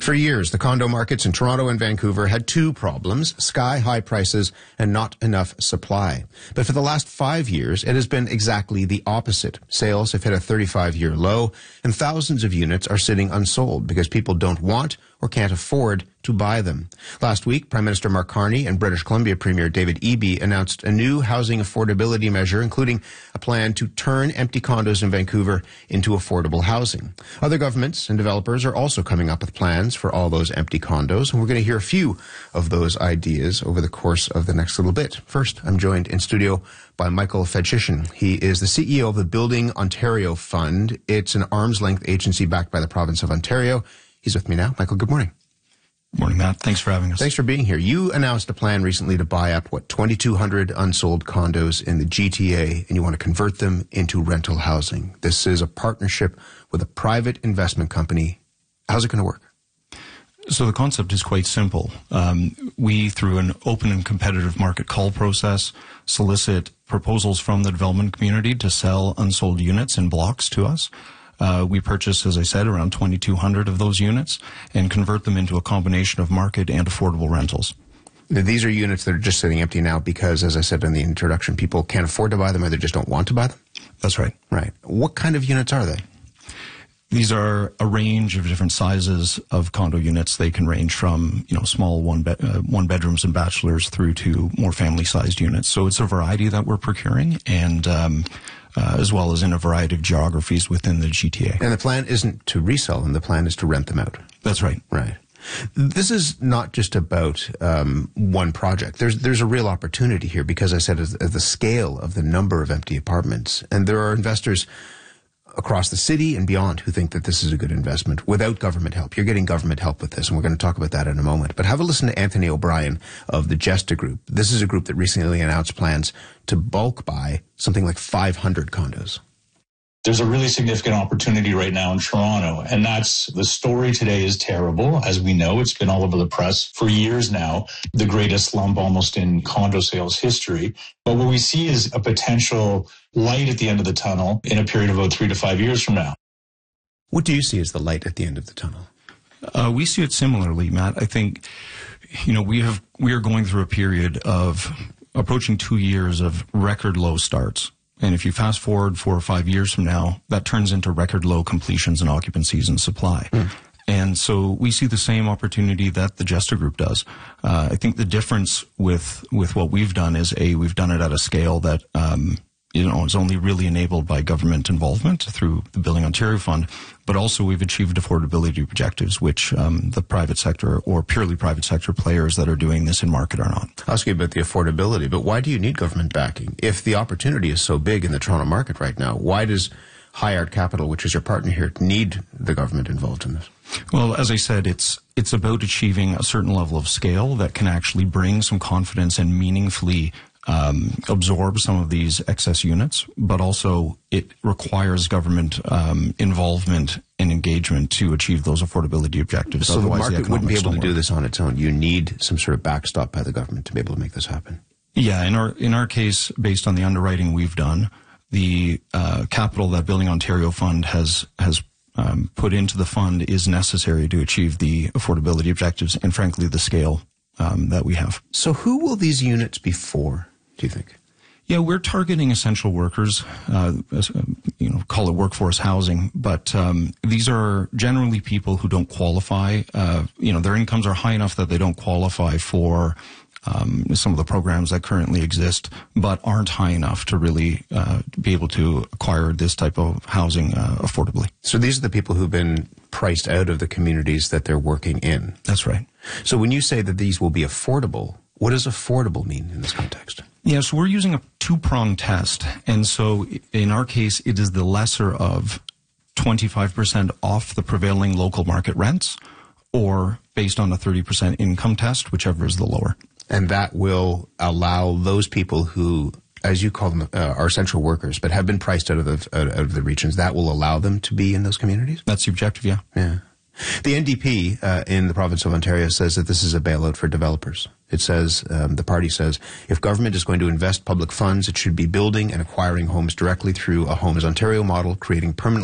For years, the condo markets in Toronto and Vancouver had two problems: sky-high prices and not enough supply. But for the last 5 years, it has been exactly the opposite. Sales have hit a 35-year low, and thousands of units are sitting unsold because people don't want or can't afford to buy them. Last week, Prime Minister Mark Carney and British Columbia Premier David Eby announced a new housing affordability measure, including a plan to turn empty condos in Vancouver into affordable housing. Other governments and developers are also coming up with plans for all those empty condos, and we're going to hear a few of those ideas over the course of the next little bit. First, I'm joined in studio by Michael Fedshishin. He is the CEO of the Building Ontario Fund. It's an arm's-length agency backed by the province of Ontario. He's with me now. Michael, good morning. Morning, Matt. Thanks for having us. Thanks for being here. You announced a plan recently to buy up, 2,200 unsold condos in the GTA, and you want to convert them into rental housing. This is a partnership with a private investment company. How's it going to work? So the concept is quite simple. We, through an open and competitive market call process, solicit proposals from the development community to sell unsold units in blocks to us. We purchase, as I said, around 2,200 of those units and convert them into a combination of market and affordable rentals. These are units that are just sitting empty now because, as I said in the introduction, people can't afford to buy them or they just don't want to buy them? That's right. Right. What kind of units are they? These are a range of different sizes of condo units. They can range from, small one bedrooms and bachelors through to more family-sized units. So it's a variety that we're procuring, and as well as in a variety of geographies within the GTA. And the plan isn't to resell them. The plan is to rent them out. That's right. Right. This is not just about one project. There's a real opportunity here because I said as the scale of the number of empty apartments, and there are investors across the city and beyond who think that this is a good investment without government help. You're getting government help with this, and we're going to talk about that in a moment. But have a listen to Anthony O'Brien of the Jesta Group. This is a group that recently announced plans to bulk buy something like 500 condos. There's a really significant opportunity right now in Toronto, and that's the story today is terrible. As we know, it's been all over the press for years now, the greatest slump almost in condo sales history. But what we see is a potential light at the end of the tunnel in a period of about 3 to 5 years from now. What do you see as the light at the end of the tunnel? We see it similarly, Matt. I think, we are going through a period of approaching 2 years of record low starts. And if you fast forward 4 or 5 years from now, that turns into record low completions and occupancies and supply. And so we see the same opportunity that the Jesta Group does. I think the difference with what we've done is, we've done it at a scale that, is only really enabled by government involvement through the Building Ontario Fund, but also we've achieved affordability objectives, which the private sector or purely private sector players that are doing this in market are not. I'll ask you about the affordability, but why do you need government backing? If the opportunity is so big in the Toronto market right now, why does High Art Capital, which is your partner here, need the government involved in this? Well, as I said, it's about achieving a certain level of scale that can actually bring some confidence and meaningfully absorb some of these excess units, but also it requires government involvement and engagement to achieve those affordability objectives. So otherwise, the market wouldn't be able to do this on its own. You need some sort of backstop by the government to be able to make this happen. Yeah, in our case, based on the underwriting we've done, the capital that Building Ontario Fund has put into the fund is necessary to achieve the affordability objectives and, frankly, the scale that we have. So who will these units be for, do you think? Yeah, we're targeting essential workers, call it workforce housing, but these are generally people who don't qualify. Their incomes are high enough that they don't qualify for some of the programs that currently exist, but aren't high enough to really be able to acquire this type of housing affordably. So these are the people who've been priced out of the communities that they're working in. That's right. So when you say that these will be affordable, what does affordable mean in this context? Yeah, so we're using a two-pronged test. And so in our case, it is the lesser of 25% off the prevailing local market rents, or based on a 30% income test, whichever is the lower. And that will allow those people who, as you call them, are essential workers, but have been priced out of the regions, that will allow them to be in those communities? That's the objective, yeah. Yeah. The NDP in the province of Ontario says that this is a bailout for developers. It says, the party says, if government is going to invest public funds, it should be building and acquiring homes directly through a Homes Ontario model, creating permanent